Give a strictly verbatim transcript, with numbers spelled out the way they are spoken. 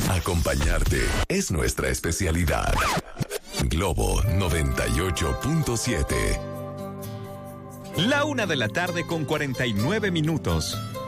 Acompañarte es nuestra especialidad. Globo noventa y ocho punto siete. La una de la tarde con cuarenta y nueve minutos.